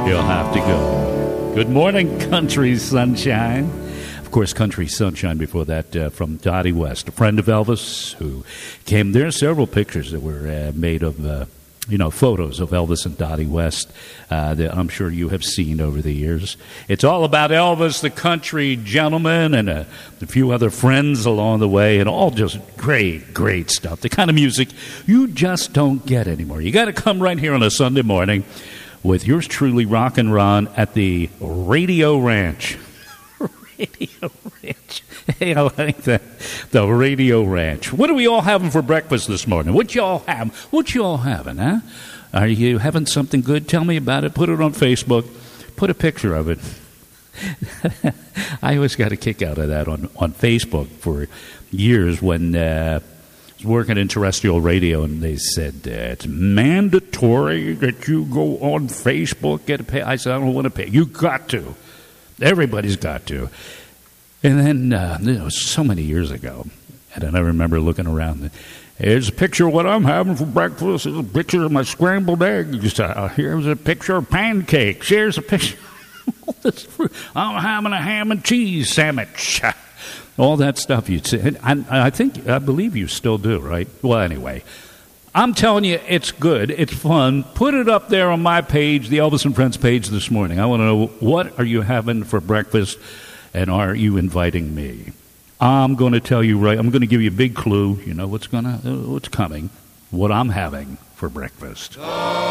You'll have to go. Good morning, Country Sunshine. Of course, Country Sunshine before that from Dottie West, a friend of Elvis who came. There are several pictures that were made of, photos of Elvis and Dottie West that I'm sure you have seen over the years. It's all about Elvis, the country gentleman, and a few other friends along the way, and all just great, great stuff. The kind of music you just don't get anymore. You got to come right here on a Sunday morning with yours truly, Rock and Ron, at the Radio Ranch. Radio Ranch. Hey, I like that. The Radio Ranch. What are we all having for breakfast this morning? What y'all having? What y'all having, huh? Are you having something good? Tell me about it. Put it on Facebook. Put a picture of it. I always got a kick out of that on Facebook for years when working in terrestrial radio, and they said it's mandatory that you go on Facebook, get a pay. I said, I don't want to pay. You got to. Everybody's got to. And then, it was so many years ago, and I remember looking around. Here's a picture of what I'm having for breakfast. Here's a picture of my scrambled eggs. Here's a picture of pancakes. Here's a picture of all this fruit. I'm having a ham and cheese sandwich. All that stuff you'd say. I believe you still do, right? Well, anyway, I'm telling you, it's good. It's fun. Put it up there on my page, the Elvis and Friends page this morning. I want to know, what are you having for breakfast, and are you inviting me? I'm going to tell you right. I'm going to give you a big clue. You know what's coming, what I'm having for breakfast.